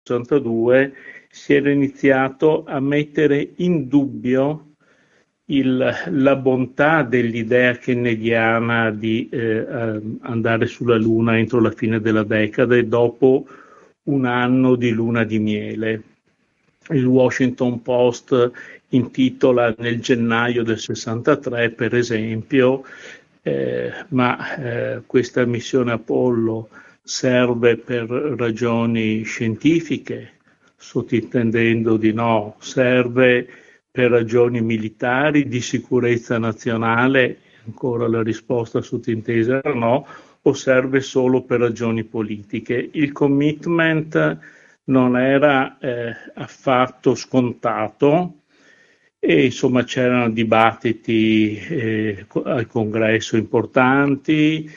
1962 si era iniziato a mettere in dubbio la bontà dell'idea kennediana di andare sulla Luna entro la fine della decade, dopo un anno di luna di miele. Il Washington Post intitola nel gennaio del 63, per esempio, questa missione Apollo serve per ragioni scientifiche, sottintendendo di no, serve per ragioni militari, di sicurezza nazionale, ancora la risposta sottintesa era no, o serve solo per ragioni politiche. Il commitment non era affatto scontato e insomma c'erano dibattiti al congresso importanti,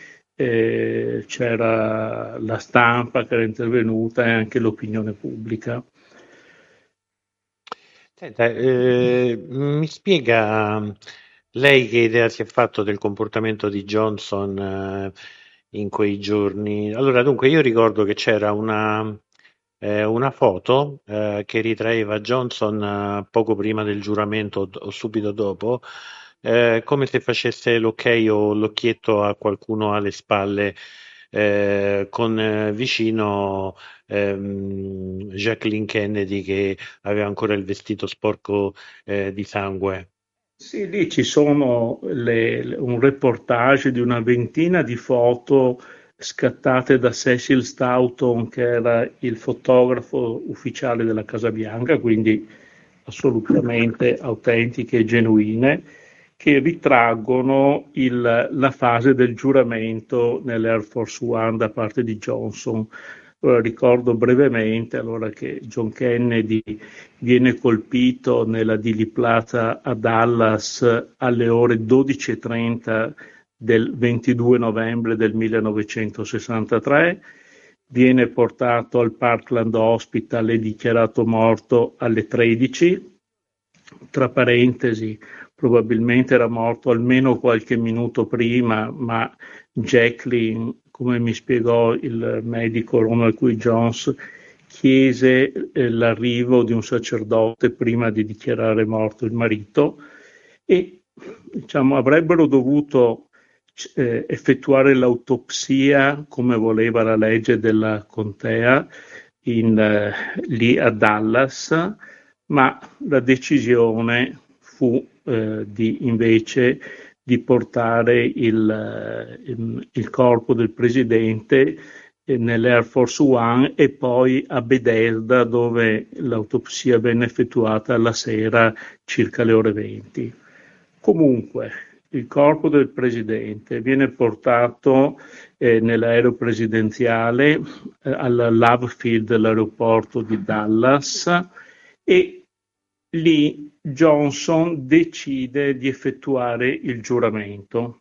c'era la stampa che era intervenuta e anche l'opinione pubblica. Senta, mi spiega lei che idea si è fatto del comportamento di Johnson in quei giorni? Allora, dunque, io ricordo che c'era una foto che ritraeva Johnson poco prima del giuramento o subito dopo, come se facesse l'ok o l'occhietto a qualcuno alle spalle, con vicino Jacqueline Kennedy che aveva ancora il vestito sporco di sangue. Sì, lì ci sono un reportage di una ventina di foto scattate da Cecil Stoughton, che era il fotografo ufficiale della Casa Bianca, quindi assolutamente autentiche e genuine, che ritraggono la fase del giuramento nell'Air Force One da parte di Johnson. Allora, ricordo brevemente che John Kennedy viene colpito nella Dealey Plaza a Dallas alle ore 12:30 del 22 novembre del 1963, viene portato al Parkland Hospital e dichiarato morto alle 13, tra parentesi, probabilmente era morto almeno qualche minuto prima, ma Jacqueline, come mi spiegò il medico Ronald Q. Jones, chiese l'arrivo di un sacerdote prima di dichiarare morto il marito e diciamo, avrebbero dovuto effettuare l'autopsia come voleva la legge della contea lì a Dallas, ma la decisione fu invece di portare il corpo del presidente nell'Air Force One e poi a Bethesda, dove l'autopsia venne effettuata la sera circa le ore 20. Comunque, il corpo del presidente viene portato nell'aereo presidenziale al Love Field dell'aeroporto di Dallas e lì Johnson decide di effettuare il giuramento.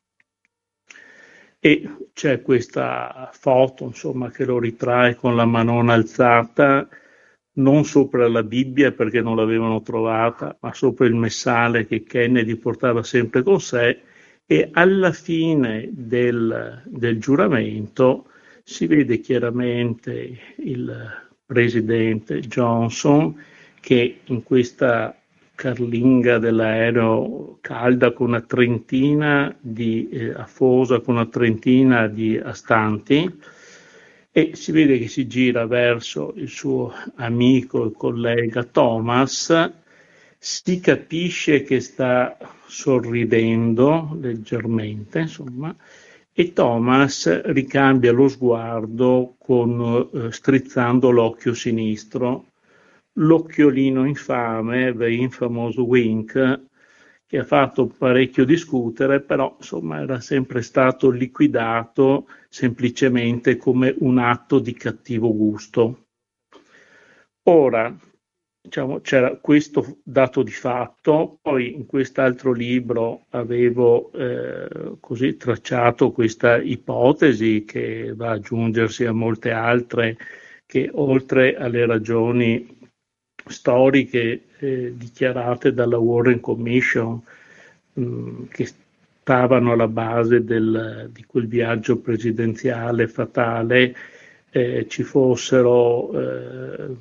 E c'è questa foto, insomma, che lo ritrae con la manona alzata, non sopra la Bibbia perché non l'avevano trovata, ma sopra il messale che Kennedy portava sempre con sé, e alla fine del giuramento si vede chiaramente il presidente Johnson che in questa carlinga dell'aereo calda con una trentina afosa con una trentina di astanti e si vede che si gira verso il suo amico e collega Thomas, si capisce che sta sorridendo leggermente, insomma, e Thomas ricambia lo sguardo strizzando l'occhio sinistro, l'occhiolino infame, the infamous wink, che ha fatto parecchio discutere, però insomma era sempre stato liquidato semplicemente come un atto di cattivo gusto. Ora, diciamo, c'era questo dato di fatto, poi in quest'altro libro avevo così tracciato questa ipotesi che va ad aggiungersi a molte altre che oltre alle ragioni storiche dichiarate dalla Warren Commission che stavano alla base di quel viaggio presidenziale fatale ci fossero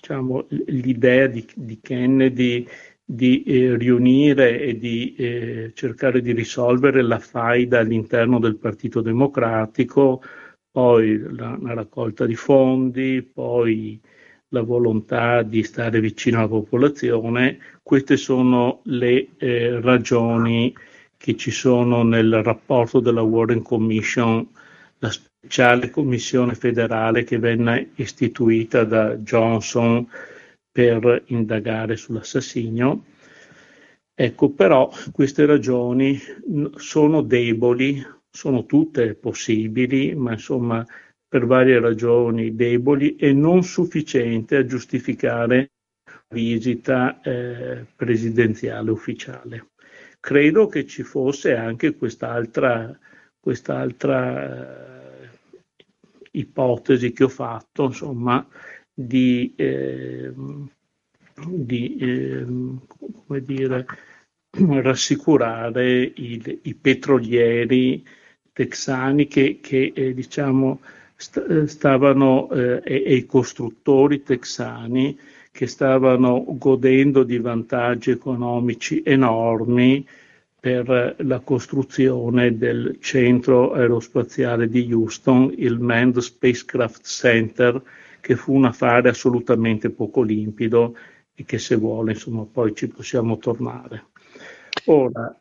diciamo, l'idea di Kennedy di riunire e di cercare di risolvere la faida all'interno del Partito Democratico, poi la raccolta di fondi, poi la volontà di stare vicino alla popolazione. Queste sono le ragioni che ci sono nel rapporto della Warren Commission, la speciale commissione federale che venne istituita da Johnson per indagare sull'assassinio. Ecco, però queste ragioni sono deboli, sono tutte possibili, ma insomma per varie ragioni deboli e non sufficienti a giustificare la visita presidenziale ufficiale. Credo che ci fosse anche quest'altra ipotesi che ho fatto, insomma, come dire, rassicurare i petrolieri texani che diciamo, stavano e i costruttori texani che stavano godendo di vantaggi economici enormi per la costruzione del centro aerospaziale di Houston, il Manned Spacecraft Center, che fu un affare assolutamente poco limpido e che se vuole, insomma, poi ci possiamo tornare. Ora,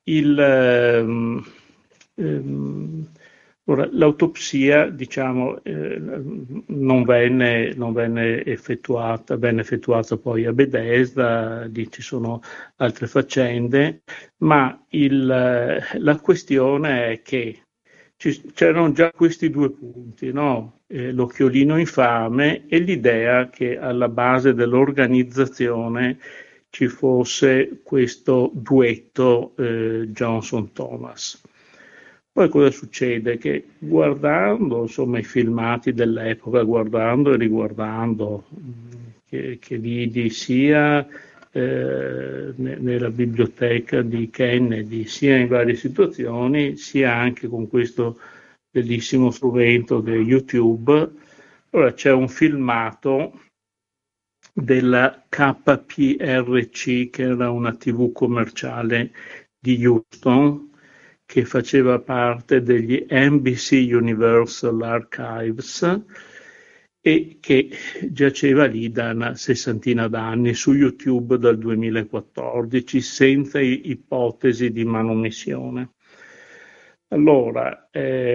l'autopsia, diciamo, non venne effettuata, venne effettuata poi a Bethesda, lì ci sono altre faccende, ma la questione è che c'erano già questi due punti, no? L'occhiolino infame e l'idea che alla base dell'organizzazione ci fosse questo duetto Johnson-Thomas. Poi cosa succede? Che guardando insomma, i filmati dell'epoca, guardando e riguardando, che vidi sia nella biblioteca di Kennedy, sia in varie situazioni, sia anche con questo bellissimo strumento che è YouTube. Allora c'è un filmato della KPRC, che era una TV commerciale di Houston, che faceva parte degli NBC Universal Archives e che giaceva lì da una sessantina d'anni su YouTube dal 2014 senza ipotesi di manomissione. Allora,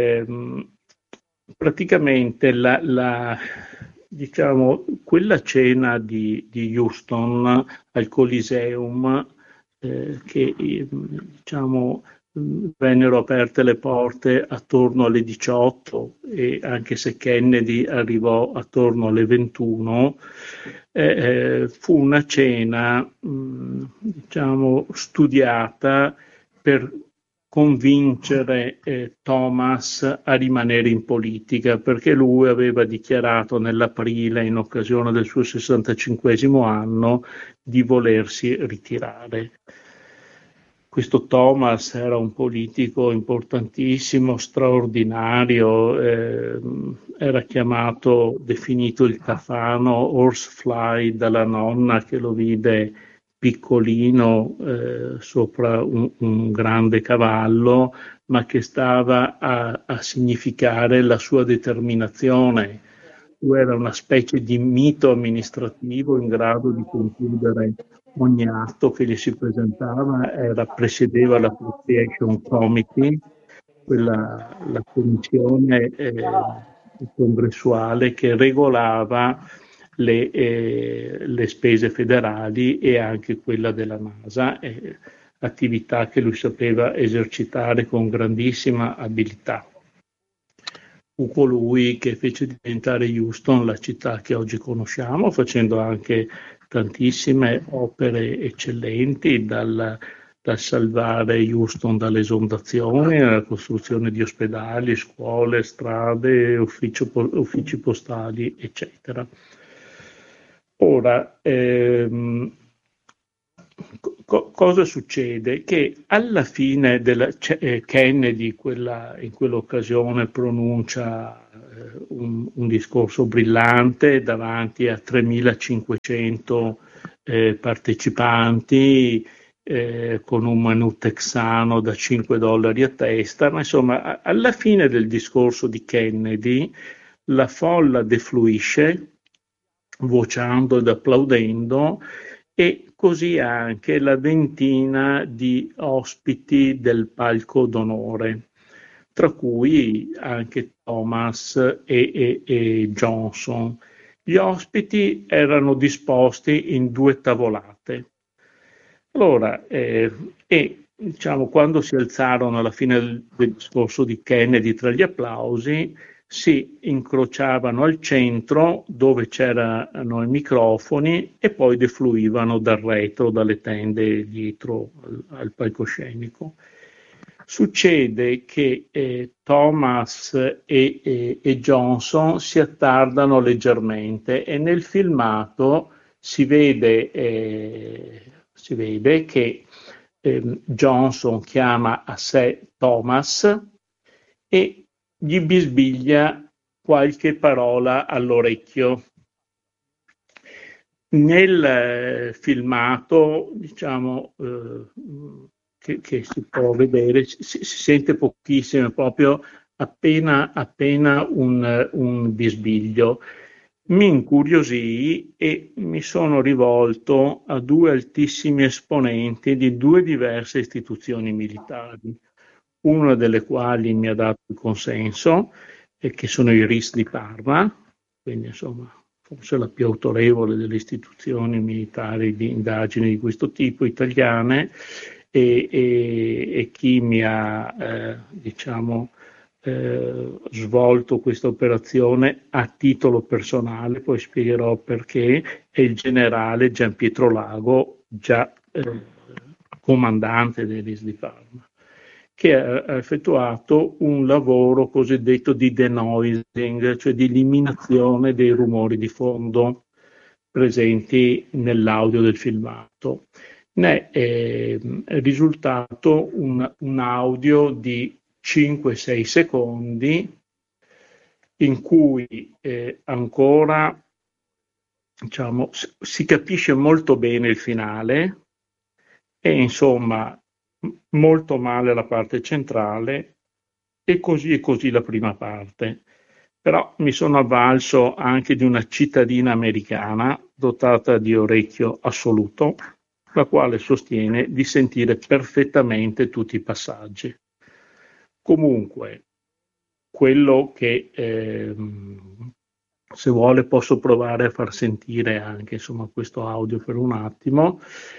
praticamente diciamo, quella cena di Houston al Coliseum che diciamo vennero aperte le porte attorno alle 18 e anche se Kennedy arrivò attorno alle 21, fu una cena diciamo studiata per convincere Thomas a rimanere in politica, perché lui aveva dichiarato nell'aprile, in occasione del suo 65esimo anno, di volersi ritirare. Questo Thomas era un politico importantissimo, straordinario, era definito il cafano horsefly dalla nonna che lo vide piccolino sopra un grande cavallo, ma che stava a significare la sua determinazione. Lui era una specie di mito amministrativo in grado di concludere ogni atto che gli si presentava, presiedeva l'Appropriation Committee, la commissione congressuale che regolava le spese federali e anche quella della NASA, attività che lui sapeva esercitare con grandissima abilità. Fu colui che fece diventare Houston la città che oggi conosciamo, facendo anche tantissime opere eccellenti, dal salvare Houston dalle esondazioni, alla costruzione di ospedali, scuole, strade, uffici postali, eccetera. Ora, cosa succede? Che alla fine Kennedy in quell'occasione pronuncia un discorso brillante davanti a 3.500 partecipanti, con un menù texano da $5 a testa, ma insomma alla fine del discorso di Kennedy la folla defluisce vociando ed applaudendo, e così anche la ventina di ospiti del palco d'onore, tra cui anche Thomas e Johnson. Gli ospiti erano disposti in due tavolate. Allora, diciamo, quando si alzarono alla fine del discorso di Kennedy tra gli applausi, si incrociavano al centro dove c'erano i microfoni e poi defluivano dal retro, dalle tende dietro al palcoscenico. Succede che Thomas e Johnson si attardano leggermente, e nel filmato si vede che Johnson chiama a sé Thomas e gli bisbiglia qualche parola all'orecchio. Nel filmato, diciamo, che si può vedere, si sente pochissimo, proprio appena un bisbiglio. Mi incuriosii e mi sono rivolto a due altissimi esponenti di due diverse istituzioni militari, una delle quali mi ha dato il consenso, e che sono i RIS di Parma, quindi insomma forse la più autorevole delle istituzioni militari di indagini di questo tipo italiane, e chi mi ha diciamo svolto questa operazione a titolo personale, poi spiegherò perché, è il generale Gian Pietro Lago, già comandante dei RIS di Parma, che ha effettuato un lavoro cosiddetto di denoising, cioè di eliminazione dei rumori di fondo presenti nell'audio del filmato. Ne è risultato un audio di 5-6 secondi in cui ancora, diciamo, si capisce molto bene il finale, e insomma molto male la parte centrale, e così la prima parte. Però mi sono avvalso anche di una cittadina americana dotata di orecchio assoluto, la quale sostiene di sentire perfettamente tutti i passaggi. Comunque, quello che se vuole posso provare a far sentire anche, insomma, questo audio per un attimo.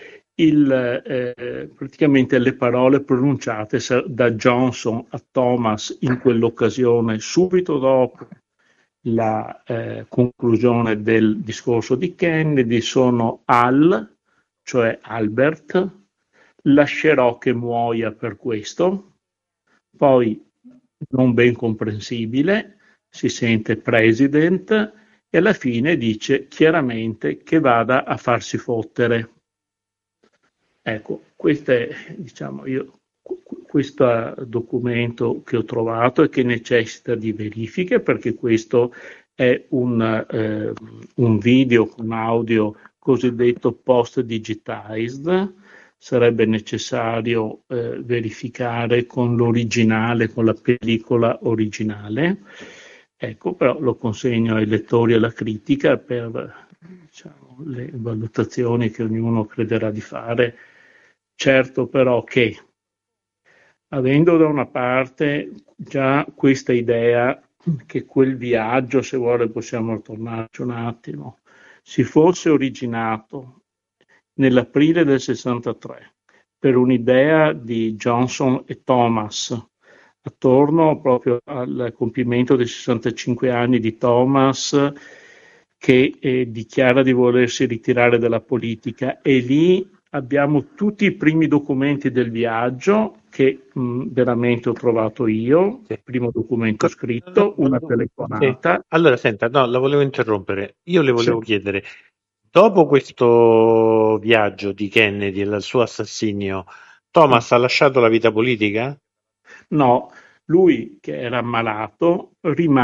Praticamente le parole pronunciate da Johnson a Thomas in quell'occasione, subito dopo la conclusione del discorso di Kennedy, sono Al, cioè Albert, lascerò che muoia per questo, poi non ben comprensibile, si sente President, e alla fine dice chiaramente che vada a farsi fottere. Ecco, questo è, diciamo, questo documento che ho trovato e che necessita di verifiche, perché questo è un video, un audio cosiddetto post-digitized. Sarebbe necessario verificare con l'originale, con la pellicola originale. Ecco, però lo consegno ai lettori e alla critica per, diciamo, le valutazioni che ognuno crederà di fare. Certo però che, avendo da una parte già questa idea che quel viaggio, se vuole possiamo tornarci un attimo, si fosse originato nell'aprile del 63 per un'idea di Johnson e Thomas, attorno proprio al compimento dei 65 anni di Thomas, che dichiara di volersi ritirare dalla politica, e lì abbiamo tutti i primi documenti del viaggio che veramente ho trovato io, Sì. il primo documento scritto, una telefonata. Sì. Allora, senta, no, la volevo interrompere. Io le volevo Sì. chiedere, dopo questo viaggio di Kennedy e il suo assassinio, Thomas ha lasciato la vita politica? No, Lui, che era ammalato,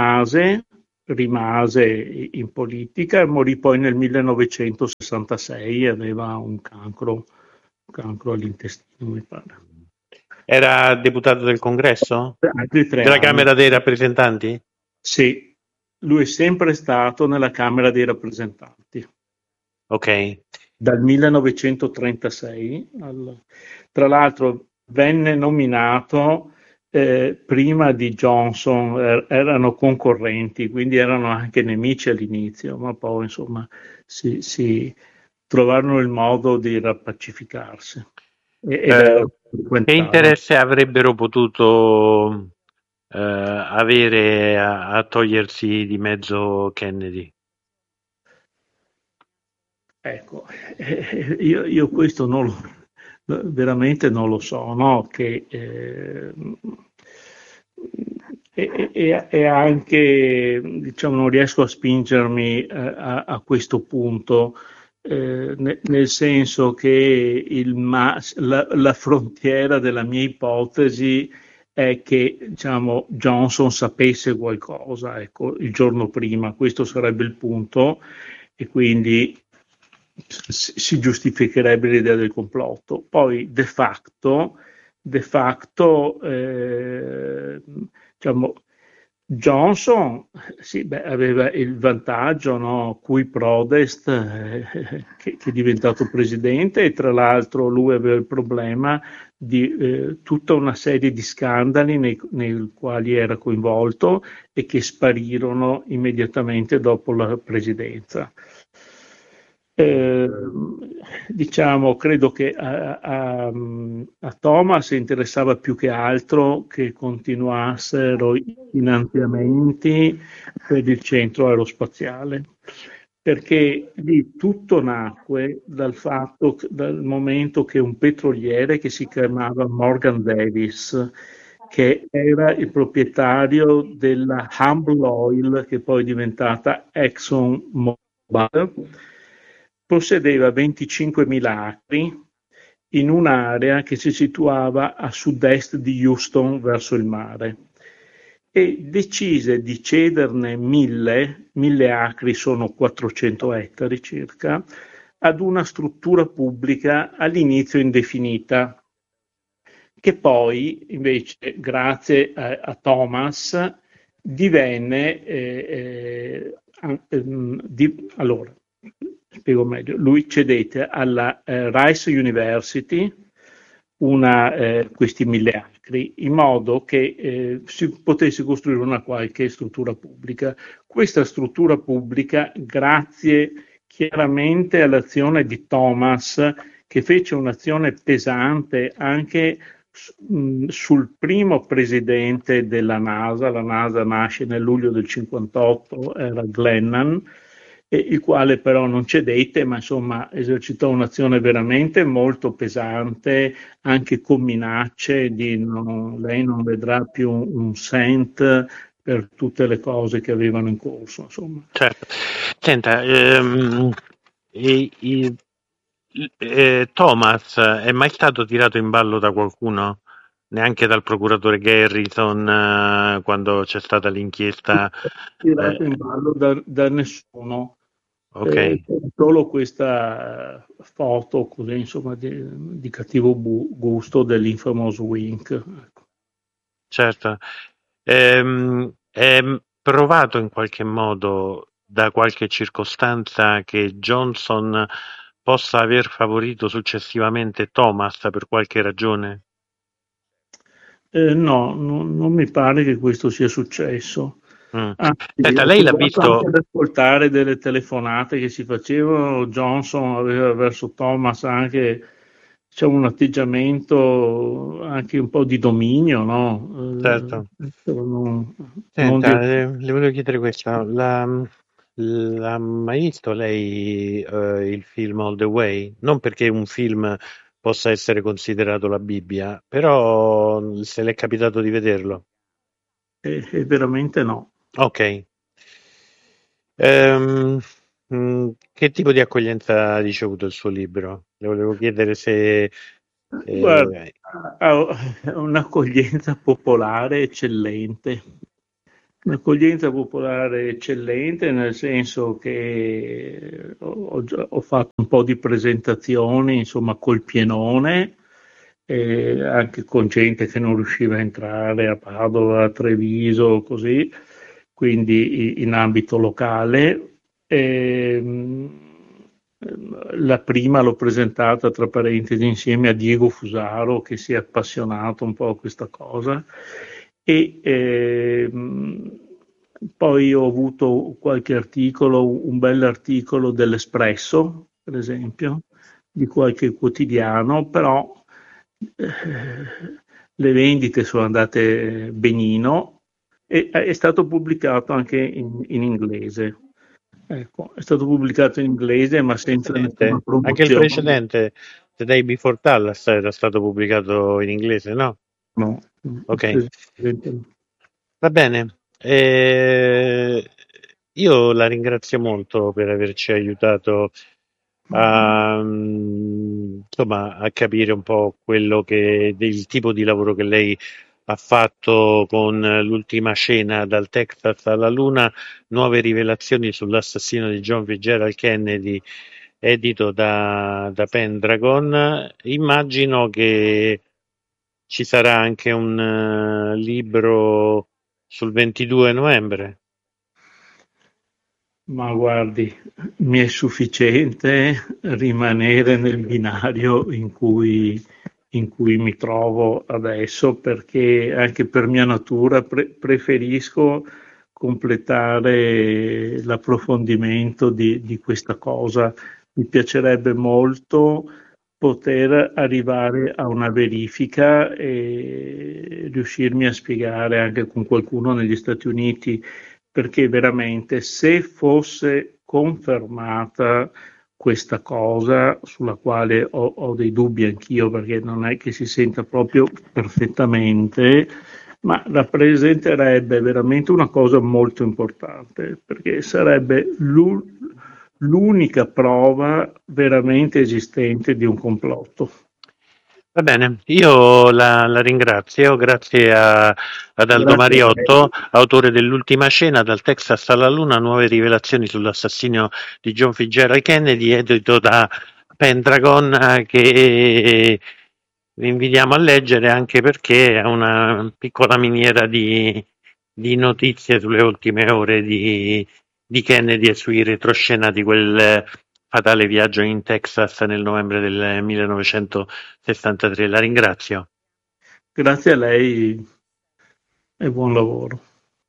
rimase in politica e morì poi nel 1966, aveva un cancro all'intestino, mi pare. Era deputato del Congresso? Altri tre Della anni. Camera dei Rappresentanti? Sì, lui è sempre stato nella Camera dei Rappresentanti. Ok. Dal 1936. Tra l'altro venne nominato prima di Johnson, erano concorrenti, quindi erano anche nemici all'inizio, ma poi insomma si trovarono il modo di rappacificarsi ed Eh, erano che frequentavano. interesse avrebbero potuto avere a togliersi di mezzo Kennedy? Ecco, io questo veramente non lo so, no? Che, e anche, diciamo, non riesco a spingermi a questo punto, nel senso che la frontiera della mia ipotesi è che, diciamo, Johnson sapesse qualcosa, ecco, il giorno prima, questo sarebbe il punto, e quindi si giustificherebbe l'idea del complotto. Poi de facto diciamo, Johnson sì, beh, aveva il vantaggio, no, cui prodest, che è diventato presidente, e tra l'altro lui aveva il problema di tutta una serie di scandali nei quali era coinvolto e che sparirono immediatamente dopo la presidenza. Eh, diciamo, credo che a Thomas interessava più che altro che continuassero i finanziamenti per il centro aerospaziale, perché lì tutto nacque dal momento che un petroliere che si chiamava Morgan Davis, che era il proprietario della Humble Oil, che poi è diventata ExxonMobil, possedeva 25.000 acri in un'area che si situava a sud-est di Houston verso il mare e decise di cederne 1.000 acri, sono 400 ettari circa, ad una struttura pubblica all'inizio indefinita, che poi invece, grazie a Thomas, divenne, allora, spiego meglio, lui cedette alla Rice University questi 1.000 acri, in modo che si potesse costruire una qualche struttura pubblica. Questa struttura pubblica, grazie chiaramente all'azione di Thomas, che fece un'azione pesante anche sul primo presidente della NASA. La NASA nasce nel luglio del 58, era Glennan, il quale però non cedette, ma insomma esercitò un'azione veramente molto pesante, anche con minacce di lei non vedrà più un cent per tutte le cose che avevano in corso, insomma. Certo. Senta, i- i- Thomas è mai stato tirato in ballo da qualcuno? Neanche dal procuratore Garrison, quando c'è stata l'inchiesta? Tirato in eh, ballo da nessuno, ok, solo questa foto così, insomma, di cattivo gusto dell'Infamous Wink. Ecco. certo. È provato in qualche modo da qualche circostanza che Johnson possa aver favorito successivamente Thomas per qualche ragione? No, non mi pare che questo sia successo. Mm. Anzi, Senta, ho lei l'ha provato anche visto? ad ascoltare delle telefonate che si facevano. Johnson aveva verso Thomas anche, diciamo, un atteggiamento anche un po' di dominio, no? Certo. Non di... Senta, le volevo chiedere questo, l'ha mai visto lei il film All the Way? Non perché un film possa essere considerato la Bibbia, però se le è capitato di vederlo. veramente no. Ok. Ehm, che tipo di accoglienza ha ricevuto il suo libro? Le volevo chiedere se Guarda, ha un'accoglienza popolare eccellente. Un'accoglienza popolare eccellente nel senso che ho fatto un po' di presentazioni, insomma, col pienone, anche con gente che non riusciva a entrare a Padova, a Treviso, così, quindi in ambito locale. La prima l'ho presentata, tra parentesi, insieme a Diego Fusaro, che si è appassionato un po' a questa cosa. E poi ho avuto qualche articolo, un bell'articolo dell'Espresso, per esempio, di qualche quotidiano, però le vendite sono andate benino e è stato pubblicato anche in inglese. Ecco, è stato pubblicato in inglese ma senza nessuna Anche il promozione. precedente, The Day Before Dallas, era stato pubblicato in inglese, no? No, Ok, presente. va bene. Io la ringrazio molto per averci aiutato insomma, a capire un po' del tipo di lavoro che lei ha fatto con l'ultima cena dal Texas alla Luna, nuove rivelazioni sull'assassino di John Fitzgerald Kennedy, edito da Pendragon. Immagino che ci sarà anche un libro sul 22 novembre. Ma guardi, mi è sufficiente rimanere nel binario in cui mi trovo adesso, perché anche per mia natura preferisco completare l'approfondimento di questa cosa. Mi piacerebbe molto poter arrivare a una verifica e riuscirmi a spiegare anche con qualcuno negli Stati Uniti, perché veramente se fosse confermata questa cosa, sulla quale ho dei dubbi anch'io, perché non è che si senta proprio perfettamente, ma rappresenterebbe veramente una cosa molto importante, perché sarebbe l'unica prova veramente esistente di un complotto. Va bene, io la ringrazio, grazie ad Aldo Grazie a Mariotto, lei. autore dell'Ultima Cena, dal Texas alla Luna, nuove rivelazioni sull'assassinio di John Fitzgerald Kennedy, edito da Pendragon, che vi invitiamo a leggere anche perché è una piccola miniera di notizie sulle ultime ore di Kennedy e sui retroscena di quel fatale viaggio in Texas nel novembre del 1963. La ringrazio. Grazie a lei e buon lavoro.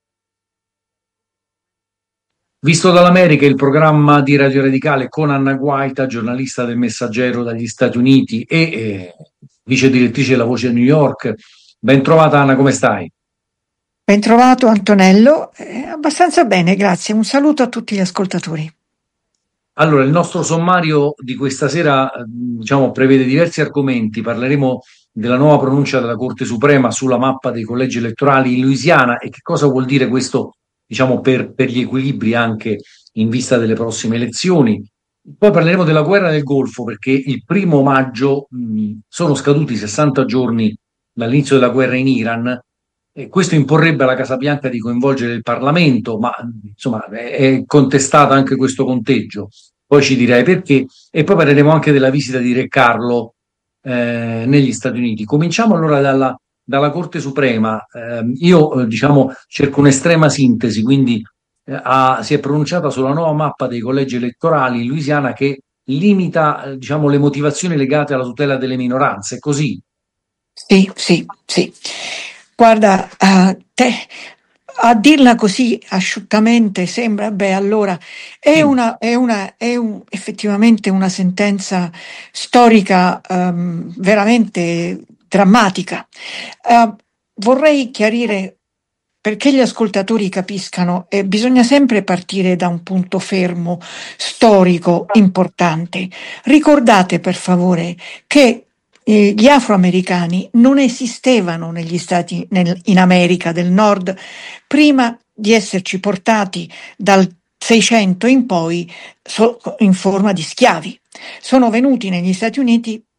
Visto dall'America, il programma di Radio Radicale con Anna Guaita, giornalista del Messaggero dagli Stati Uniti e vice direttrice della Voce New York. Ben trovata Anna, come stai? Ben trovato Antonello, abbastanza bene, grazie. Un saluto a tutti gli ascoltatori. Allora, il nostro sommario di questa sera, diciamo, prevede diversi argomenti. Parleremo della nuova pronuncia della Corte Suprema sulla mappa dei collegi elettorali in Louisiana e che cosa vuol dire questo, diciamo, per gli equilibri anche in vista delle prossime elezioni. Poi parleremo della guerra del Golfo perché il 1° maggio sono scaduti 60 giorni dall'inizio della guerra in Iran. E questo imporrebbe alla Casa Bianca di coinvolgere il Parlamento, ma insomma è contestato anche questo conteggio. Poi ci direi perché. E poi parleremo anche della visita di Re Carlo negli Stati Uniti. Cominciamo allora dalla Corte Suprema. Io diciamo cerco un'estrema sintesi, quindi si è pronunciata sulla nuova mappa dei collegi elettorali in Louisiana che limita diciamo, le motivazioni legate alla tutela delle minoranze, è così? Sì. Guarda, a dirla così asciuttamente sembra, beh, allora Sì. effettivamente una sentenza storica veramente drammatica. Vorrei chiarire perché gli ascoltatori capiscano, bisogna sempre partire da un punto fermo storico importante. Ricordate per favore che gli afroamericani non esistevano negli stati in America del Nord prima di esserci portati dal 600 in poi in forma di schiavi. Sono venuti negli Stati Uniti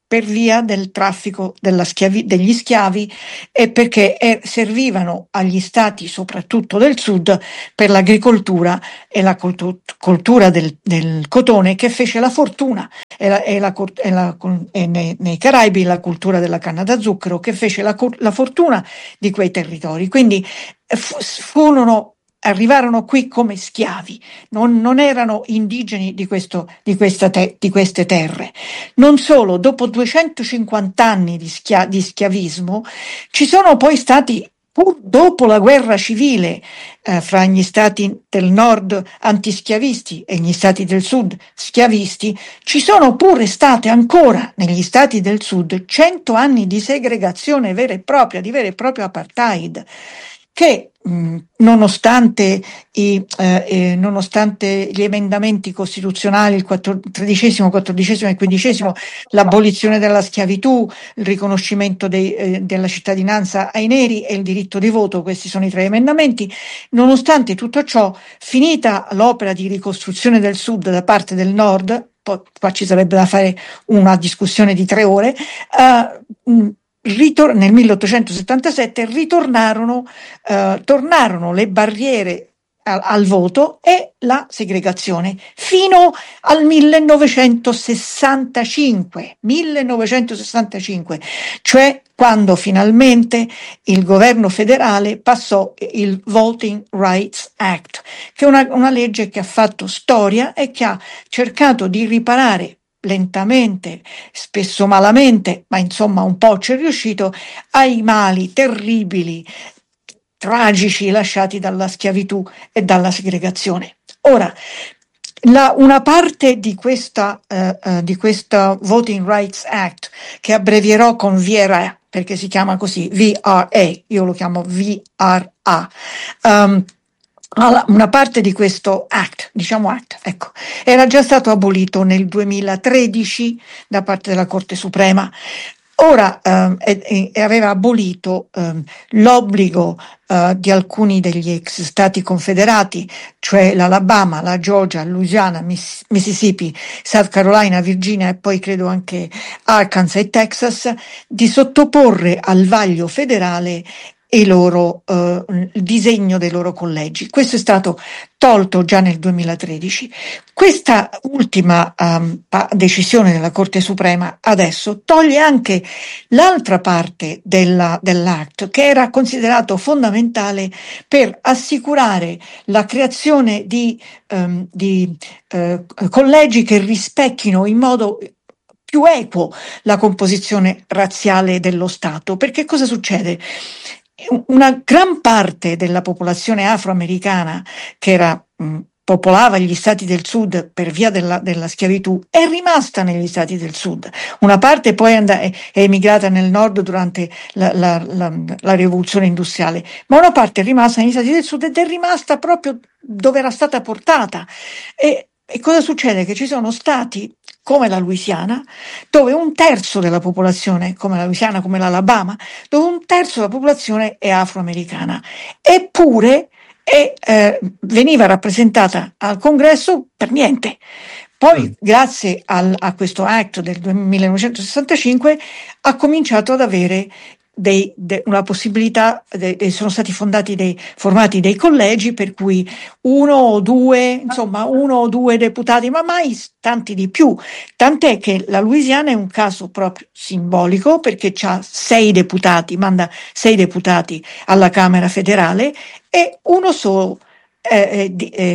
per via del traffico degli schiavi e perché servivano agli stati, soprattutto del sud, per l'agricoltura e la coltura del cotone, che fece la fortuna, e nei Caraibi la cultura della canna da zucchero, che fece la fortuna di quei territori. Quindi arrivarono qui come schiavi, non erano indigeni di queste terre. Non solo, dopo 250 anni di schiavismo, ci sono poi stati, pur dopo la guerra civile fra gli stati del nord antischiavisti e gli stati del sud schiavisti, ci sono pure state ancora negli stati del sud 100 anni di segregazione vera e propria, di vero e proprio apartheid, che nonostante gli emendamenti costituzionali, il 13, 14 e 15, l'abolizione della schiavitù, il riconoscimento della cittadinanza ai neri e il diritto di voto, questi sono i 3 emendamenti, nonostante tutto ciò, finita l'opera di ricostruzione del sud da parte del nord, qua ci sarebbe da fare una discussione di 3 ore, nel 1877 tornarono le barriere al voto e la segregazione fino al 1965, cioè quando finalmente il governo federale passò il Voting Rights Act, che è una legge che ha fatto storia e che ha cercato di riparare lentamente, spesso malamente, ma insomma un po' ci è riuscito, ai mali terribili, tragici lasciati dalla schiavitù e dalla segregazione. Ora, una parte di questa Voting Rights Act, che abbrevierò con VRA, perché si chiama così, VRA, io lo chiamo VRA, una parte di questo act, ecco, era già stato abolito nel 2013 da parte della Corte Suprema. Ora aveva abolito l'obbligo di alcuni degli ex stati confederati, cioè l'Alabama, la Georgia, Louisiana, Mississippi, South Carolina, Virginia e poi credo anche Arkansas e Texas, di sottoporre al vaglio federale il disegno dei loro collegi. Questo è stato tolto già nel 2013. Questa ultima decisione della Corte Suprema adesso toglie anche l'altra parte dell'Act, che era considerato fondamentale per assicurare la creazione di collegi che rispecchino in modo più equo la composizione razziale dello Stato. Perché cosa succede? Una gran parte della popolazione afroamericana che popolava gli stati del sud per via della schiavitù è rimasta negli stati del sud. Una parte poi è emigrata nel nord durante la rivoluzione industriale, ma una parte è rimasta negli stati del sud ed è rimasta proprio dove era stata portata. E cosa succede? Che ci sono stati come la Louisiana, dove 1/3 della popolazione, come la Louisiana, come l'Alabama, dove 1/3 della popolazione è afroamericana, eppure veniva rappresentata al Congresso per niente. Poi, grazie a questo Act del 1965, ha cominciato ad avere una possibilità, sono stati formati dei collegi per cui uno o due deputati, ma mai tanti di più, tant'è che la Louisiana è un caso proprio simbolico perché c'ha 6 deputati, manda 6 deputati alla Camera federale e uno solo è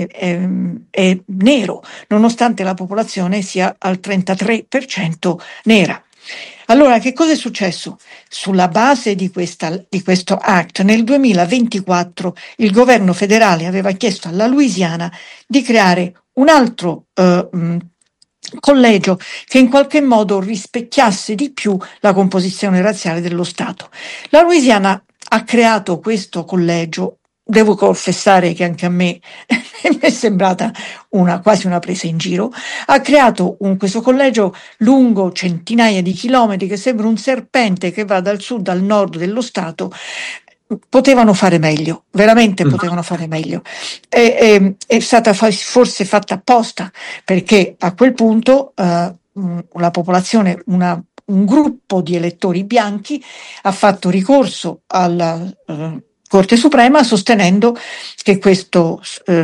nero, nonostante la popolazione sia al 33% nera. Allora, che cosa è successo? Sulla base di questo Act, nel 2024 il governo federale aveva chiesto alla Louisiana di creare un altro collegio che in qualche modo rispecchiasse di più la composizione razziale dello Stato. La Louisiana ha creato questo collegio. Devo confessare che anche a me mi è sembrata quasi una presa in giro. Ha creato questo collegio lungo centinaia di chilometri che sembra un serpente che va dal sud al nord dello Stato. Potevano fare meglio, veramente potevano fare meglio. È stata forse fatta apposta perché a quel punto la popolazione, una un gruppo di elettori bianchi ha fatto ricorso alla Corte Suprema sostenendo che questo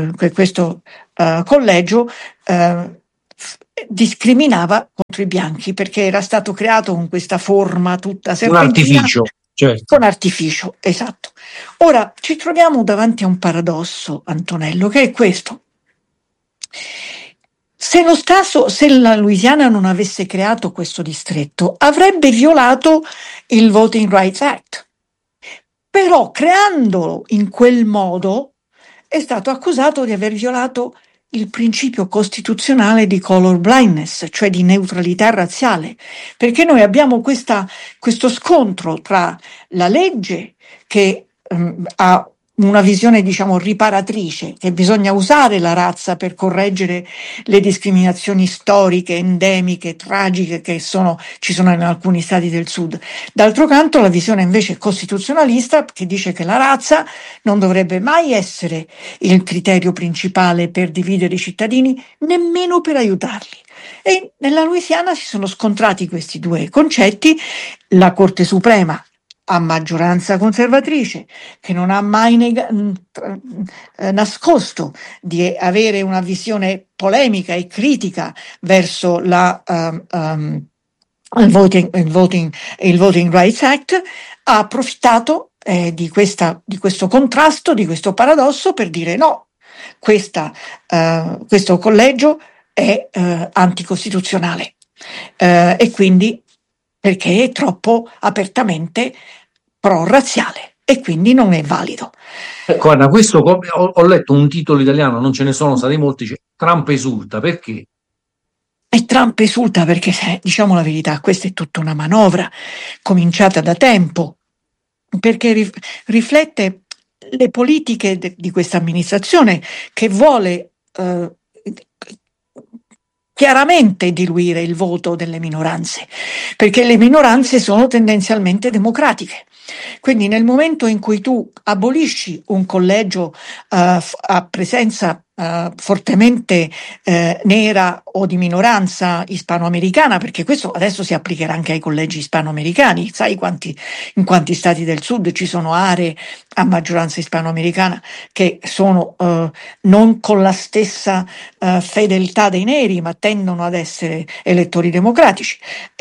collegio discriminava contro i bianchi, perché era stato creato con questa forma tutta serpentina. Un artificio, certo. Con artificio, esatto. Ora ci troviamo davanti a un paradosso, Antonello, che è questo. Se la Louisiana non avesse creato questo distretto, avrebbe violato il Voting Rights Act. Però creandolo in quel modo è stato accusato di aver violato il principio costituzionale di color blindness, cioè di neutralità razziale, perché noi abbiamo questo scontro tra la legge che ha una visione, diciamo, riparatrice, che bisogna usare la razza per correggere le discriminazioni storiche, endemiche, tragiche che ci sono in alcuni stati del sud. D'altro canto la visione invece costituzionalista, che dice che la razza non dovrebbe mai essere il criterio principale per dividere i cittadini, nemmeno per aiutarli. E nella Louisiana si sono scontrati questi due concetti. La Corte Suprema, a maggioranza conservatrice, che non ha mai nascosto di avere una visione polemica e critica verso il Voting Rights Act, ha approfittato di questo contrasto, di questo paradosso, per dire no, questo collegio è anticostituzionale, e quindi perché è troppo apertamente pro-razziale e quindi non è valido. Guarda, questo ho letto un titolo italiano, non ce ne sono stati molti, dice Trump esulta, perché? E Trump esulta perché, diciamo la verità, questa è tutta una manovra cominciata da tempo, perché riflette le politiche di questa amministrazione, che vuole chiaramente diluire il voto delle minoranze, perché le minoranze sono tendenzialmente democratiche. Quindi nel momento in cui tu abolisci un collegio a presenza fortemente nera o di minoranza ispanoamericana, perché questo adesso si applicherà anche ai collegi ispanoamericani, sai in quanti stati del sud ci sono aree a maggioranza ispanoamericana che sono non con la stessa fedeltà dei neri, ma tendono ad essere elettori democratici.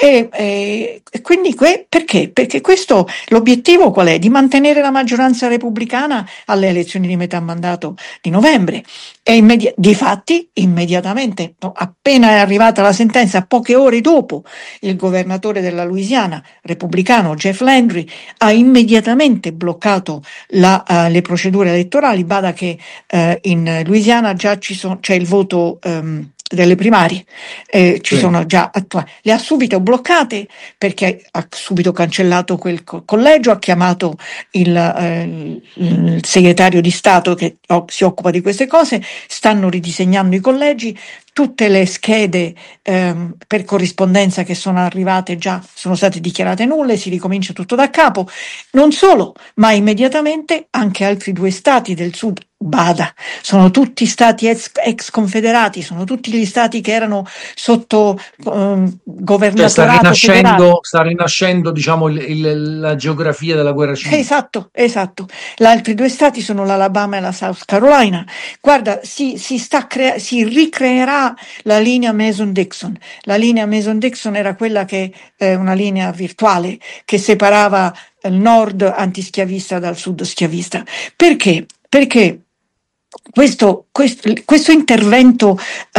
E quindi perché? Perché questo, l'obiettivo qual è? Di mantenere la maggioranza repubblicana alle elezioni di metà mandato di novembre. E difatti, immediatamente, appena è arrivata la sentenza, poche ore dopo, il governatore della Louisiana, repubblicano Jeff Landry, ha immediatamente bloccato le procedure elettorali. Bada che in Louisiana già c'è il voto delle primarie, ci sono già attuali, le ha subito bloccate perché ha subito cancellato quel collegio, ha chiamato il segretario di Stato che si occupa di queste cose, stanno ridisegnando i collegi, tutte le schede per corrispondenza che sono arrivate già sono state dichiarate nulle, si ricomincia tutto da capo. Non solo, ma immediatamente anche altri due stati del sud, bada, sono tutti stati ex confederati, sono tutti gli stati che erano sotto governatorato federale. Sta rinascendo, diciamo, la geografia della guerra civile. Esatto. Gli altri due stati sono l'Alabama e la South Carolina. Guarda, si ricreerà la linea Mason-Dixon. La linea Mason-Dixon era quella che è una linea virtuale che separava il nord antischiavista dal sud schiavista. Perché? Perché questo intervento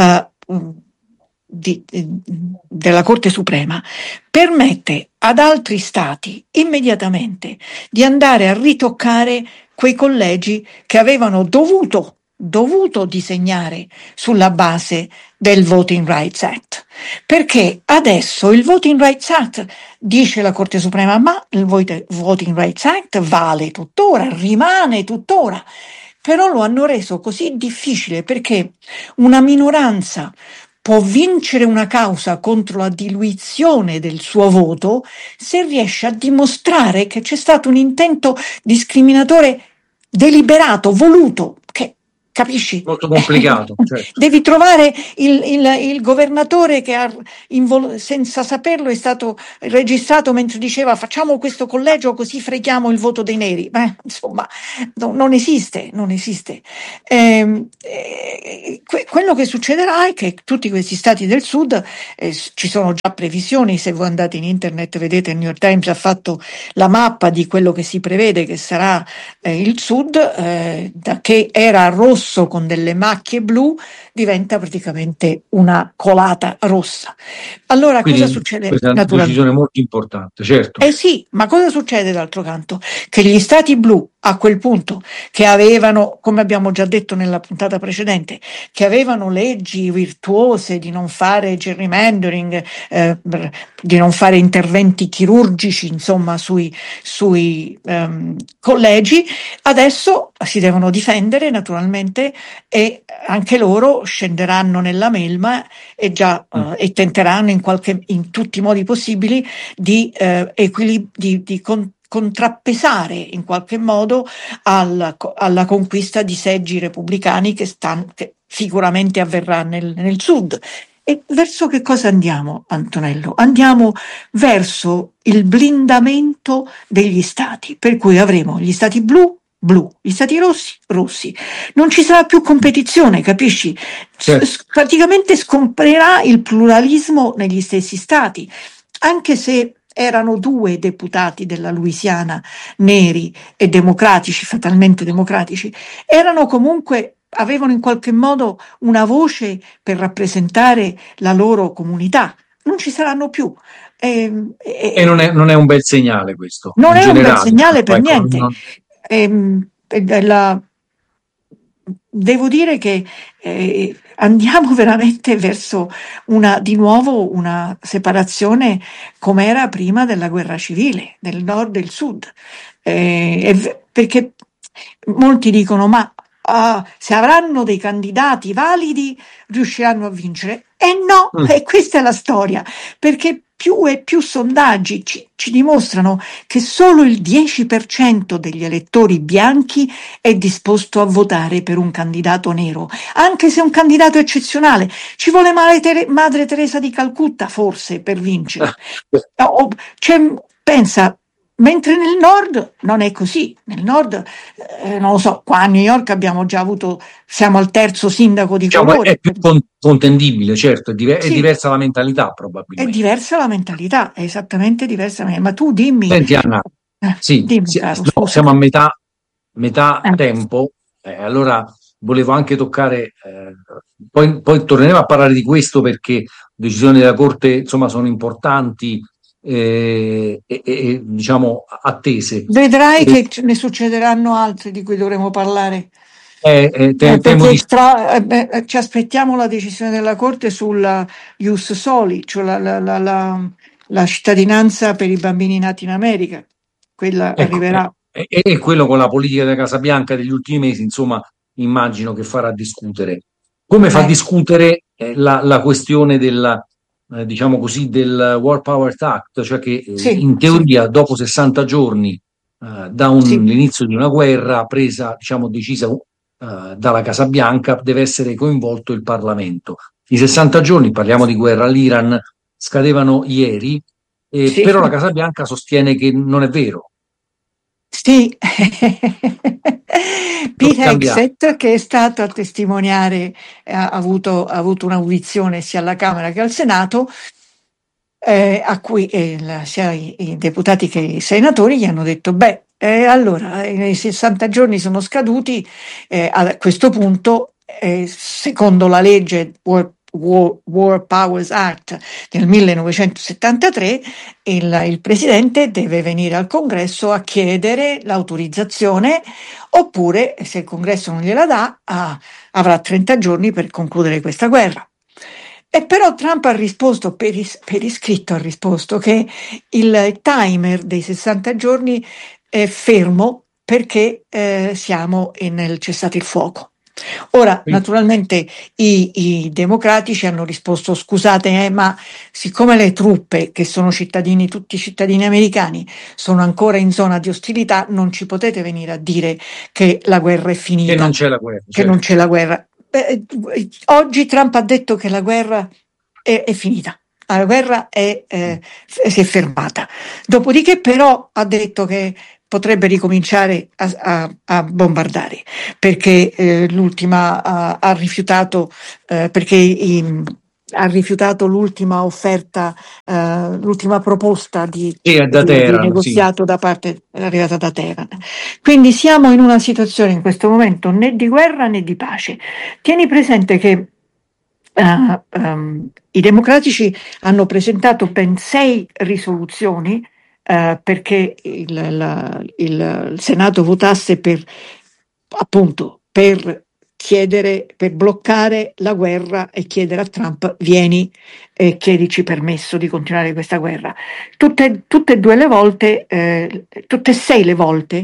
della Corte Suprema permette ad altri stati immediatamente di andare a ritoccare quei collegi che avevano dovuto disegnare sulla base del Voting Rights Act, perché adesso il Voting Rights Act, dice la Corte Suprema, ma il Voting Rights Act vale tuttora, rimane tuttora, però lo hanno reso così difficile perché una minoranza può vincere una causa contro la diluizione del suo voto se riesce a dimostrare che c'è stato un intento discriminatore deliberato, voluto, che Capisci? Molto complicato, certo. Devi trovare il governatore che senza saperlo è stato registrato mentre diceva facciamo questo collegio così freghiamo il voto dei neri. Insomma, non esiste, non esiste. Quello che succederà è che tutti questi stati del sud, ci sono già previsioni, se voi andate in internet vedete il New York Times ha fatto la mappa di quello che si prevede che sarà il sud, che era rosso con delle macchie blu, diventa praticamente una colata rossa. Allora Quindi cosa succede? questa è una decisione molto importante, certo. Sì, ma cosa succede d'altro canto? Che gli stati blu a quel punto, che avevano, come abbiamo già detto nella puntata precedente, che avevano leggi virtuose di non fare gerrymandering, di non fare interventi chirurgici, insomma, sui collegi, adesso si devono difendere naturalmente e anche loro scenderanno nella melma e e tenteranno in tutti i modi possibili di contrappesare in qualche modo alla conquista di seggi repubblicani che sicuramente avverrà nel sud. E verso che cosa andiamo, Antonello? Andiamo verso il blindamento degli stati, per cui avremo gli stati blu, gli stati rossi. Non ci sarà più competizione, capisci? Certo. Praticamente scomparirà il pluralismo negli stessi stati, anche se erano 2 deputati della Louisiana neri e democratici, fatalmente democratici, avevano in qualche modo una voce per rappresentare la loro comunità. Non ci saranno più. E non è un bel segnale questo. Non è generale, un bel segnale per ecco, niente. Devo dire che andiamo veramente verso di nuovo una separazione come era prima della guerra civile, del nord e del sud. Perché molti dicono, ma se avranno dei candidati validi riusciranno a vincere. E no, questa è la storia, perché più e più sondaggi ci dimostrano che solo il 10% degli elettori bianchi è disposto a votare per un candidato nero, anche se è un candidato eccezionale. Ci vuole Madre Teresa di Calcutta, forse, per vincere. Pensa, mentre nel nord non è così. Nel nord, non lo so, qua a New York abbiamo già siamo al terzo sindaco di colore. È più contendibile, certo, è diversa la mentalità probabilmente. È diversa la mentalità, è esattamente diversa. Ma tu dimmi. Senti Anna, dimmi, caro, no, siamo a metà tempo, allora volevo anche toccare, poi torneremo a parlare di questo perché le decisioni della Corte insomma sono importanti e diciamo attese. Vedrai che ne succederanno altre di cui dovremo parlare. Perché ci aspettiamo la decisione della Corte sulla Ius Soli, cioè la cittadinanza per i bambini nati in America. Quella arriverà. E quello con la politica della Casa Bianca degli ultimi mesi, insomma, immagino che farà discutere. Come fa discutere la questione diciamo così, del War Powers Act, cioè che in teoria dopo 60 giorni l'inizio di una guerra decisa dalla Casa Bianca deve essere coinvolto il Parlamento. I 60 giorni, parliamo di guerra all'Iran, scadevano ieri, però la Casa Bianca sostiene che non è vero. Sì, Pete Hegseth, che è stato a testimoniare, ha avuto un'audizione sia alla Camera che al Senato, a cui sia i deputati che i senatori gli hanno detto, allora i 60 giorni sono scaduti, a questo punto, secondo la legge War Powers Act del 1973, il presidente deve venire al Congresso a chiedere l'autorizzazione, oppure se il Congresso non gliela dà avrà 30 giorni per concludere questa guerra. E però Trump ha risposto, per iscritto ha risposto, che il timer dei 60 giorni è fermo perché siamo nel cessate il fuoco. Ora, naturalmente i democratici hanno risposto: scusate, ma siccome le truppe, che sono tutti cittadini americani, sono ancora in zona di ostilità, non ci potete venire a dire che la guerra è finita. Che non c'è la guerra. Che non c'è la guerra. Oggi Trump ha detto che la guerra è finita. La guerra si è fermata. Dopodiché però ha detto che potrebbe ricominciare a bombardare, perché l'ultima ha rifiutato, ha rifiutato l'ultima offerta, l'ultima proposta di negoziato da parte arrivata da Teheran. Quindi siamo in una situazione in questo momento né di guerra né di pace. Tieni presente che i democratici hanno presentato ben 6 risoluzioni perché il Senato votasse per bloccare la guerra e chiedere a Trump: vieni e chiedici permesso di continuare questa guerra. Tutte e 6 le volte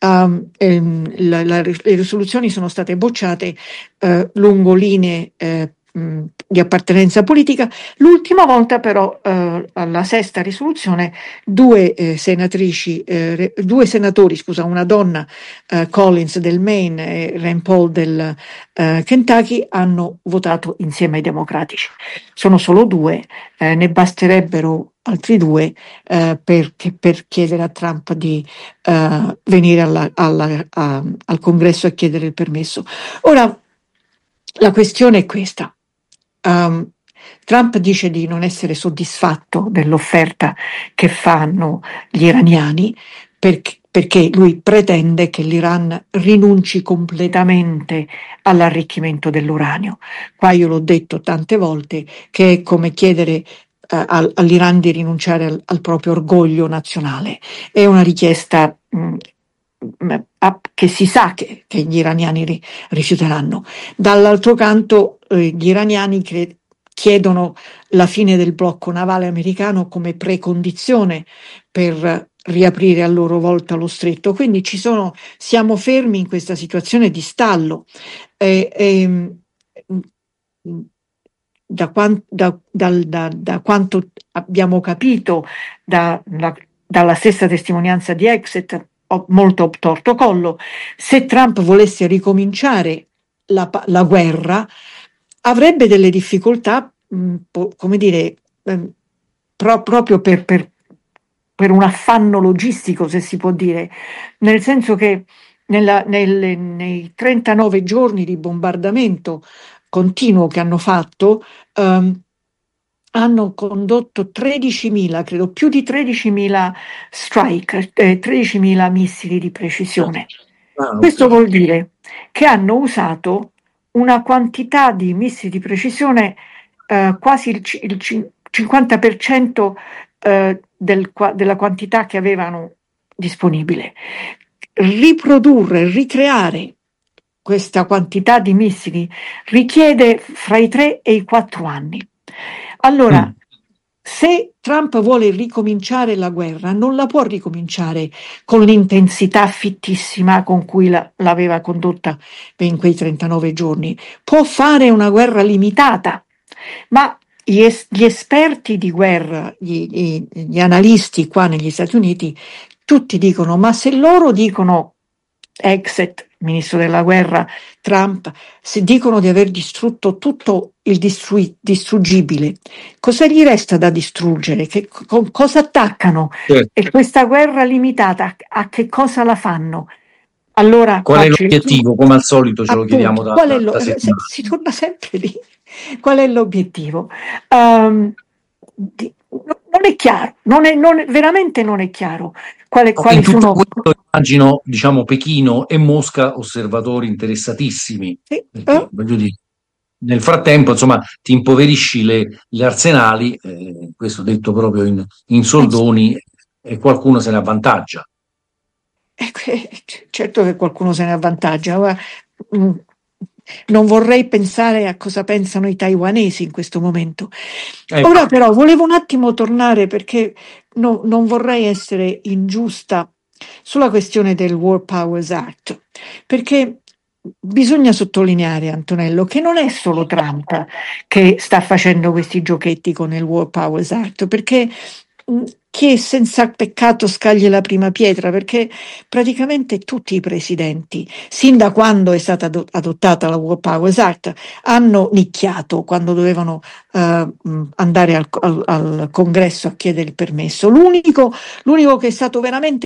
le risoluzioni sono state bocciate lungo linee di appartenenza politica. L'ultima volta però alla 6ª risoluzione due senatori, una donna, Collins del Maine e Rand Paul del Kentucky, hanno votato insieme ai democratici. Sono solo 2, ne basterebbero altri 2 per chiedere a Trump di venire al Congresso a chiedere il permesso. Ora, la questione è questa. Trump dice di non essere soddisfatto dell'offerta che fanno gli iraniani perché lui pretende che l'Iran rinunci completamente all'arricchimento dell'uranio. Qua io l'ho detto tante volte che è come chiedere all'Iran di rinunciare al proprio orgoglio nazionale. È una richiesta che si sa che gli iraniani rifiuteranno. Dall'altro canto gli iraniani chiedono la fine del blocco navale americano come precondizione per riaprire a loro volta lo stretto. Quindi siamo fermi in questa situazione di stallo. Da quanto abbiamo capito dalla stessa testimonianza di Exit, molto torto collo, se Trump volesse ricominciare la guerra avrebbe delle difficoltà, come dire, proprio per un affanno logistico, se si può dire, nel senso che nei 39 giorni di bombardamento continuo che hanno fatto, hanno condotto 13.000, credo più di 13.000 strike, 13.000 missili di precisione. Questo vuol dire che hanno usato una quantità di missili di precisione quasi il 50% della quantità che avevano disponibile. Ricreare questa quantità di missili richiede fra i 3 e i 4 anni. Allora, se Trump vuole ricominciare la guerra, non la può ricominciare con l'intensità fittissima con cui l'aveva condotta in quei 39 giorni. Può fare una guerra limitata, ma gli esperti di guerra, gli analisti qua negli Stati Uniti, tutti dicono: ma se loro dicono, Exit, ministro della guerra, Trump, se dicono di aver distrutto tutto il distruggibile, cosa gli resta da distruggere? Cosa attaccano? E questa guerra limitata a che cosa la fanno? Allora, qual è l'obiettivo? Come al solito ce lo chiediamo da si torna sempre lì. Qual è l'obiettivo? Non è chiaro, veramente non è chiaro quali sono. Questo, immagino, diciamo, Pechino e Mosca osservatori interessatissimi. Sì. Voglio dire, nel frattempo, insomma, ti impoverisci le arsenali, questo detto proprio in soldoni, e qualcuno se ne avvantaggia. Certo che qualcuno se ne avvantaggia. Non vorrei pensare a cosa pensano i taiwanesi in questo momento. Ora però volevo un attimo tornare, perché non vorrei essere ingiusta sulla questione del War Powers Act, perché bisogna sottolineare, Antonello, che non è solo Trump che sta facendo questi giochetti con il War Powers Act, perché chi è senza peccato scaglie la prima pietra, perché praticamente tutti i presidenti, sin da quando è stata adottata la War Powers Act, hanno nicchiato quando dovevano andare al congresso a chiedere il permesso. L'unico che è stato veramente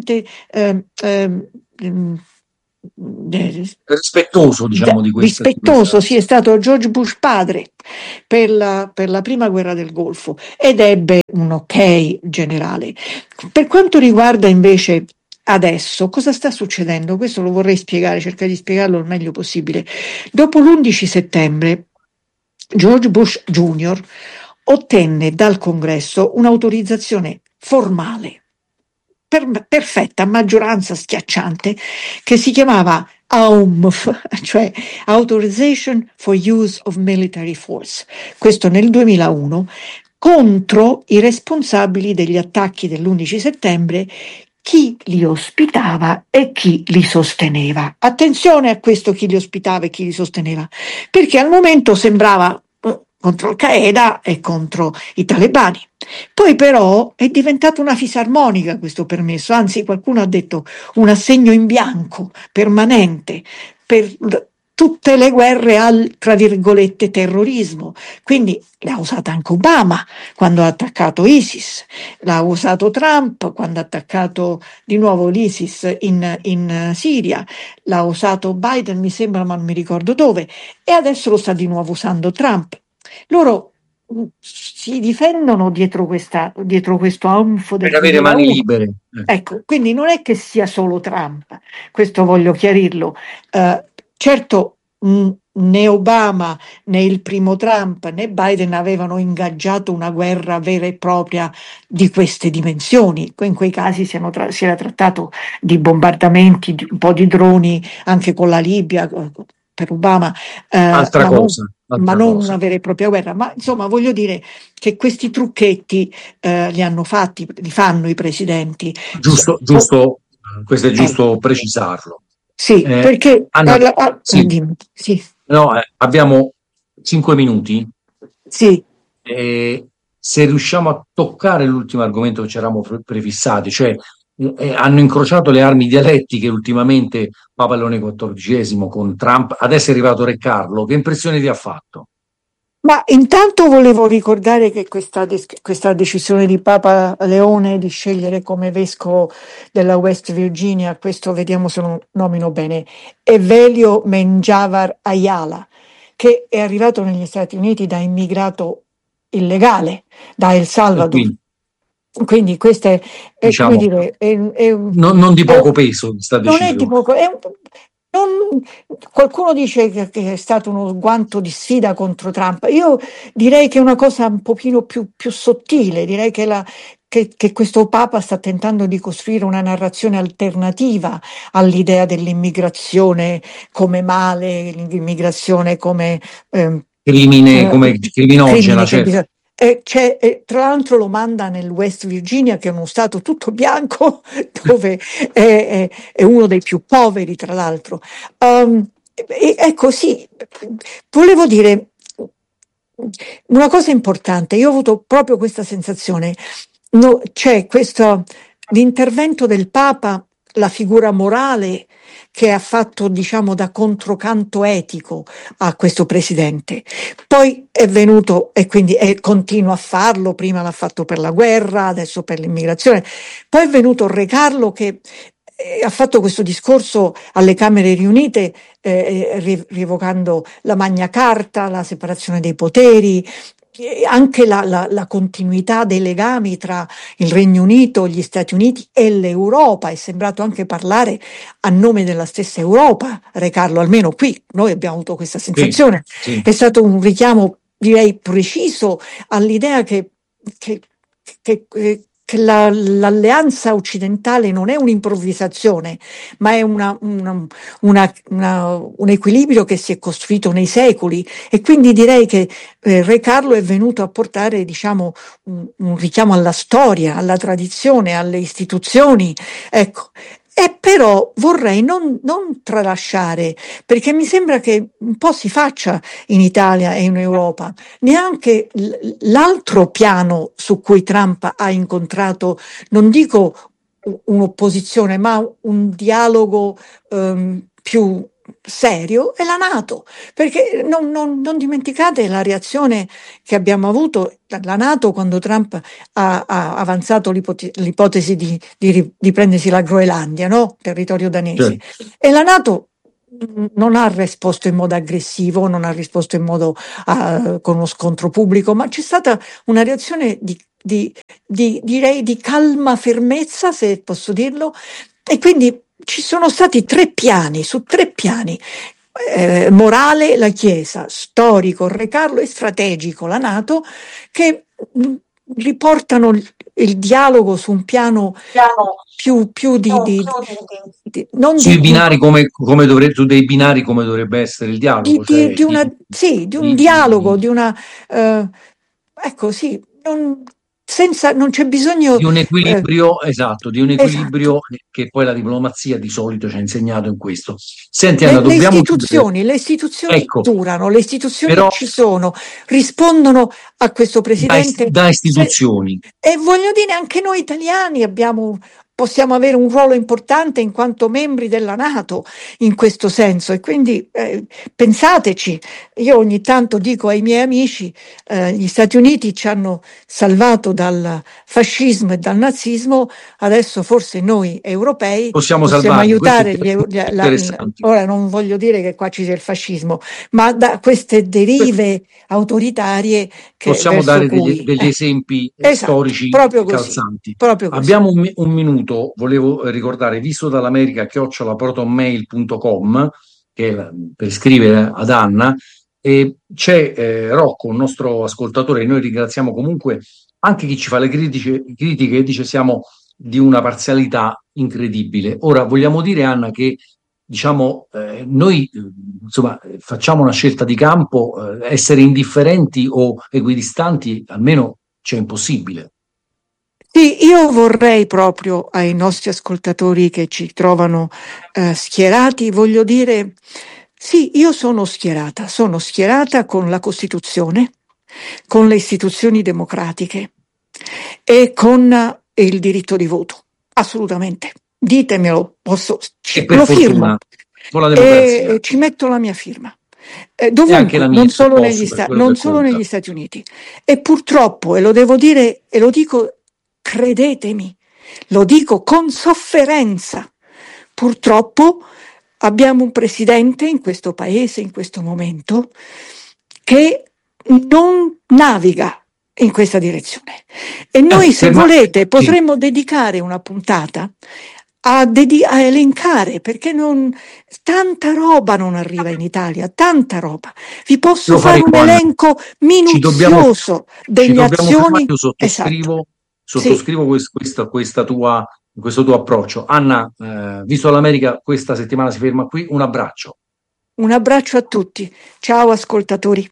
rispettoso, diciamo, di questa rispettoso, sì, è stato George Bush padre per la prima guerra del Golfo, ed ebbe un ok generale. Per quanto riguarda invece adesso, cosa sta succedendo? Questo lo vorrei spiegare, cercare di spiegarlo il meglio possibile. Dopo l'11 settembre, George Bush Jr. ottenne dal Congresso un'autorizzazione formale, perfetta, maggioranza schiacciante, che si chiamava AUMF, cioè Authorization for Use of Military Force. Questo nel 2001, contro i responsabili degli attacchi dell'11 settembre, chi li ospitava e chi li sosteneva. Attenzione a questo, chi li ospitava e chi li sosteneva, perché al momento sembrava contro Al-Qaeda e contro i talebani. Poi però è diventata una fisarmonica questo permesso, anzi qualcuno ha detto un assegno in bianco permanente per tutte le guerre al, tra virgolette, terrorismo. Quindi l'ha usata anche Obama quando ha attaccato ISIS, l'ha usato Trump quando ha attaccato di nuovo l'ISIS in Siria, l'ha usato Biden, mi sembra, ma non mi ricordo dove, e adesso lo sta di nuovo usando Trump. Loro si difendono dietro questo AUMF del per avere 2001. mani libere. Ecco, quindi non è che sia solo Trump, questo voglio chiarirlo. Certo, né Obama né il primo Trump né Biden avevano ingaggiato una guerra vera e propria di queste dimensioni. In quei casi si era trattato di bombardamenti, un po' di droni anche con la Libia per Obama, Altra cosa. ma non una vera e propria guerra. Ma insomma voglio dire che questi trucchetti li fanno i presidenti. Giusto, questo è giusto precisarlo. Sì, perché Anna, sì. dimmi, sì. No, abbiamo 5 minuti. Sì. Se riusciamo a toccare l'ultimo argomento che ci eravamo prefissati, cioè hanno incrociato le armi dialettiche ultimamente Papa Leone XIV con Trump, adesso è arrivato Re Carlo, che impressione vi ha fatto? Ma intanto volevo ricordare che questa decisione di Papa Leone di scegliere come vescovo della West Virginia, questo vediamo se lo nomino bene, Evelio Menjavar Ayala, che è arrivato negli Stati Uniti da immigrato illegale, da El Salvador. Quindi questo è, diciamo, come dire, non di poco peso sta decisione. Non è di poco, qualcuno dice che è stato uno sguanto di sfida contro Trump. Io direi che è una cosa un pochino più sottile, direi che questo Papa sta tentando di costruire una narrazione alternativa all'idea dell'immigrazione come male, l'immigrazione come crimine, come criminogena, certo. Tra l'altro lo manda nel West Virginia, che è uno stato tutto bianco, dove è uno dei più poveri, tra l'altro. Ecco, sì, volevo dire una cosa importante. Io ho avuto proprio questa sensazione. C'è l'intervento del Papa, la figura morale che ha fatto, diciamo, da controcanto etico a questo presidente. Poi è venuto e quindi continua a farlo, prima l'ha fatto per la guerra, adesso per l'immigrazione. Poi è venuto Re Carlo che ha fatto questo discorso alle Camere riunite rievocando la Magna Carta, la separazione dei poteri, anche la continuità dei legami tra il Regno Unito, gli Stati Uniti e l'Europa. È sembrato anche parlare a nome della stessa Europa, Re Carlo, almeno qui noi abbiamo avuto questa sensazione. Sì. È stato un richiamo, direi, preciso all'idea che l'alleanza occidentale non è un'improvvisazione, ma è un equilibrio che si è costruito nei secoli, e quindi direi che Re Carlo è venuto a portare, diciamo, un richiamo alla storia, alla tradizione, alle istituzioni. Ecco, E però vorrei non tralasciare, perché mi sembra che un po' si faccia in Italia e in Europa, neanche l'altro piano su cui Trump ha incontrato, non dico un'opposizione, ma un dialogo più serio, è la NATO, perché non dimenticate la reazione che abbiamo avuto, la NATO, quando Trump ha avanzato l'ipotesi di prendersi la Groenlandia, no? Territorio danese. Certo. E la NATO non ha risposto in modo aggressivo, non ha risposto in modo con uno scontro pubblico, ma c'è stata una reazione direi di calma fermezza, se posso dirlo, e quindi ci sono stati su tre piani. Morale la Chiesa, storico Re Carlo e strategico la NATO, che riportano il dialogo su un piano più non Sui di, binari su dei binari come dovrebbe essere il dialogo, cioè di un dialogo, di una ecco sì, non c'è bisogno di un equilibrio, esatto, di un equilibrio esatto. che poi la diplomazia di solito ci ha insegnato in questo. Senti Anna, Le dobbiamo istituzioni ecco, durano, le istituzioni però ci sono, rispondono a questo presidente da istituzioni. e voglio dire, anche noi italiani possiamo avere un ruolo importante in quanto membri della NATO in questo senso, e quindi pensateci. Io ogni tanto dico ai miei amici, gli Stati Uniti ci hanno salvato dal fascismo e dal nazismo, adesso forse noi europei Possiamo possiamo salvarli, aiutare interessanti. ora non voglio dire che qua ci sia il fascismo, ma da queste derive autoritarie Possiamo verso dare cui degli esempi esatto, storici proprio così, calzanti. proprio così. Abbiamo un minuto, volevo ricordare, visto dall'America @protonmail.com, che è per scrivere ad Anna, e c'è Rocco, un nostro ascoltatore, e noi ringraziamo comunque anche chi ci fa le critiche e dice siamo di una parzialità incredibile. Ora vogliamo dire, Anna, che diciamo noi insomma facciamo una scelta di campo, essere indifferenti o equidistanti almeno c'è impossibile. Sì, io vorrei proprio ai nostri ascoltatori che ci trovano schierati, voglio dire, sì, io sono schierata con la Costituzione, con le istituzioni democratiche e con il diritto di voto, assolutamente. Ditemelo, E per lo fortuna firmo con la democrazia e ci metto la mia firma. e anche Dovunque, la mia, non se solo posso, per quello non che solo conta. negli Stati Uniti. E purtroppo, e lo devo dire, e lo dico, credetemi, lo dico con sofferenza, purtroppo abbiamo un presidente in questo paese, in questo momento, che non naviga in questa direzione. E noi, se volete, potremmo dedicare una puntata a elencare, perché tanta roba non arriva in Italia, tanta roba. Vi posso fare un elenco minuzioso delle azioni. Io sottoscrivo questo tuo approccio. Anna, visto l'America, questa settimana si ferma qui. Un abbraccio. Un abbraccio a tutti. Ciao ascoltatori.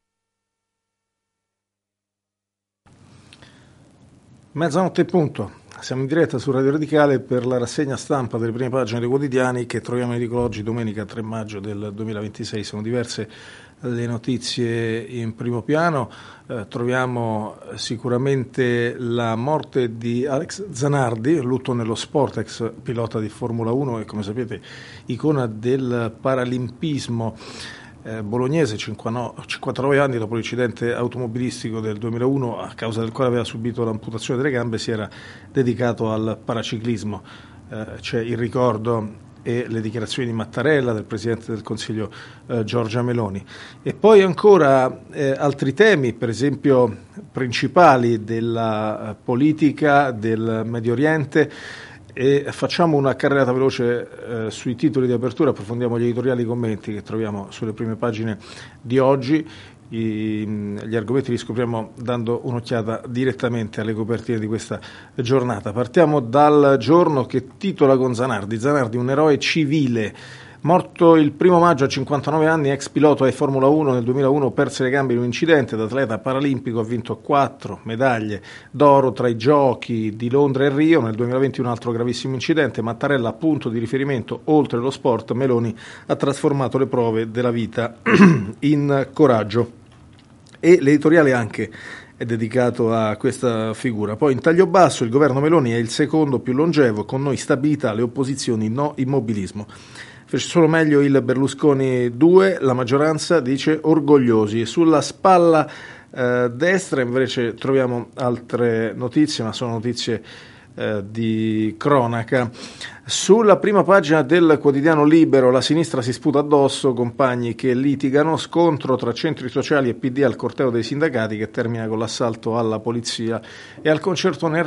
Mezzanotte e punto. Siamo in diretta su Radio Radicale per la rassegna stampa delle prime pagine dei quotidiani che troviamo in edicola oggi, domenica 3 maggio del 2026. Sono diverse le notizie in primo piano. Troviamo sicuramente la morte di Alex Zanardi, lutto nello sport, ex pilota di Formula 1 e, come sapete, icona del paralimpismo bolognese, 59 anni dopo l'incidente automobilistico del 2001 a causa del quale aveva subito l'amputazione delle gambe, si era dedicato al paraciclismo. C'è il ricordo e le dichiarazioni di Mattarella, del Presidente del Consiglio Giorgia Meloni. E poi ancora altri temi, per esempio principali della politica del Medio Oriente. E facciamo una carrellata veloce sui titoli di apertura, approfondiamo gli editoriali e i commenti che troviamo sulle prime pagine di oggi. Gli argomenti li scopriamo dando un'occhiata direttamente alle copertine di questa giornata. Partiamo dal giorno che titola con Zanardi, un eroe civile. Morto il 1 maggio a 59 anni, ex pilota di Formula 1, nel 2001 perse le gambe in un incidente. Da atleta paralimpico ha vinto 4 medaglie d'oro tra i giochi di Londra e Rio. Nel 2020 un altro gravissimo incidente. Mattarella, punto di riferimento oltre lo sport. Meloni ha trasformato le prove della vita in coraggio. E l'editoriale anche è dedicato a questa figura. Poi in taglio basso: il governo Meloni è il secondo più longevo, con noi stabilità, le opposizioni no, immobilismo. Fece solo meglio il Berlusconi 2, la maggioranza dice orgogliosi. E sulla spalla destra invece troviamo altre notizie, ma sono notizie di cronaca. Sulla prima pagina del quotidiano Libero, la sinistra si sputa addosso, compagni che litigano, scontro tra centri sociali e PD al corteo dei sindacati che termina con l'assalto alla polizia e al concerto nel